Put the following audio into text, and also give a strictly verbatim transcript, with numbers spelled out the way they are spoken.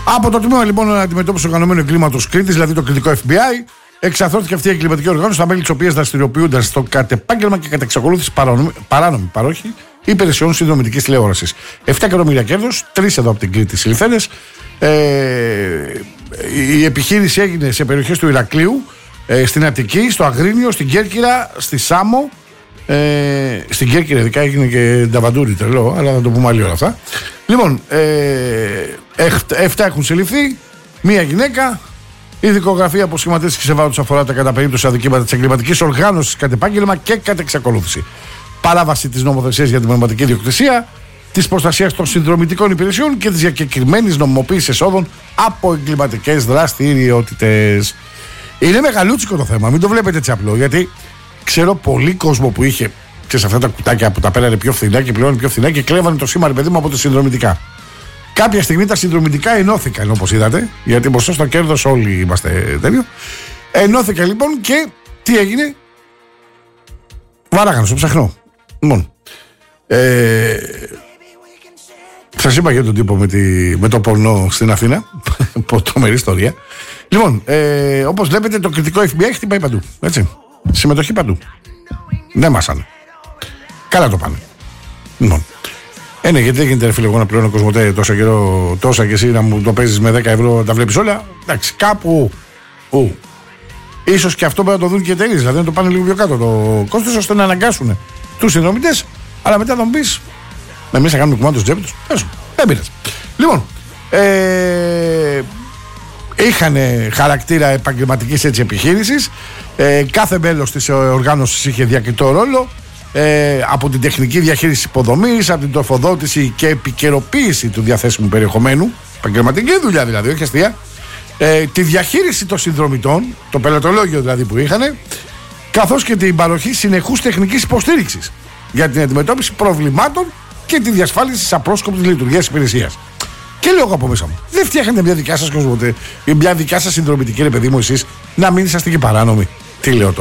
Από το τμήμα λοιπόν αντιμετώπιση οργανωμένου εγκλήματος Κρήτης, δηλαδή το κριτικό εφ μπι άι, εξαθρώθηκε αυτή η εγκληματική οργάνωση, τα μέλη της οποίας δραστηριοποιούνταν στο κατ' επάγγελμα και κατ' εξακολούθηση παράνομη παρόχη υπηρεσιών συνδρομητικής τηλεόρασης. επτά εκατομμύρια κέρδος, τρεις εδώ από την Κρήτη συλληφθέντες. Ε, η επιχείρηση έγινε σε περιοχές του Ηρακλείου, ε, στην Αττική, στο Αγρίνιο, στην Κέρκυρα, στη Σάμο. Ε, στην Κέρκυρα ειδικά έγινε και νταβαντούρι τρελό, αλλά θα το πούμε άλλη όλα αυτά. Λοιπόν, ε, εφτά έχουν συλληφθεί, μία γυναίκα. Η δικογραφία που σχηματίστηκε σε βάρος αφορά τα κατά περίπτωση αδικήματα της εγκληματικής οργάνωσης κατ' επάγγελμα και κατ' εξακολούθηση. Παράβαση της νομοθεσίας για την πνευματική ιδιοκτησία, της προστασίας των συνδρομητικών υπηρεσιών και της διακεκριμένης νομιμοποίησης εσόδων από εγκληματικές δραστηριότητες. Είναι μεγαλούτσικο το θέμα, μην το βλέπετε έτσι απλό, γιατί ξέρω πολύ κόσμο που είχε και σε αυτά τα κουτάκια που τα πέρανε πιο φθηνά και πληρώνει πιο φθηνά και κλέβανε το σήμα, ρε παιδί μου, από τα συνδρομητικά. Κάποια στιγμή τα συνδρομητικά ενώθηκαν, όπως είδατε, γιατί μπροστά στο κέρδος όλοι είμαστε τέτοιο. Ενώθηκαν λοιπόν και τι έγινε? Βάραγαν στο ψαχνό. Λοιπόν, ε, σας είπα για τον τύπο με, τη, με το πορνό στην Αθήνα. Τρομερή ιστορία. Λοιπόν, ε, όπως βλέπετε, το κριτικό εφ μπι άι χτυπάει παντού. Έτσι. Συμμετοχή παντού. Δεν μάσανε. Καλά το πάνε. Λοιπόν. Ε, ναι, γιατί δεν γίνεται, ρε φίλε, εγώ να πληρώνω Κοσμοτέ τόσα καιρό, τόσα και εσύ να μου το παίζεις με δέκα ευρώ, τα βλέπεις όλα. Εντάξει, κάπου. Ου. Ίσως και αυτό πρέπει να το δουν και οι εταιρείες, δηλαδή να το πάνε λίγο πιο κάτω το κόστος, ώστε να αναγκάσουν τους συνδρομητές, αλλά μετά θα μου πεις, εμείς θα κάνουμε κουμάντο στο τσέπη τους. Δεν πειράζει. Λοιπόν, ε, είχαν χαρακτήρα επαγγελματικής έτσι επιχείρησης. Ε, κάθε μέλος της οργάνωσης είχε διακριτό ρόλο. Ε, από την τεχνική διαχείριση υποδομής, από την τροφοδότηση και επικαιροποίηση του διαθέσιμου περιεχομένου, επαγγελματική δουλειά δηλαδή, όχι αστεία, ε, τη διαχείριση των συνδρομητών, το πελατολόγιο δηλαδή που είχαν, καθώς και την παροχή συνεχούς τεχνικής υποστήριξης για την αντιμετώπιση προβλημάτων και τη διασφάλιση της απρόσκοπτης λειτουργίας υπηρεσίας. Και λέω από μέσα μου, δεν φτιάχνετε μια δικιά σας Κοσμοτέ, μια δικιά σας συνδρομητική, ρε παιδί μου, εσείς, να μην είσαστε και παράνομοι? Τι λέω τώρα?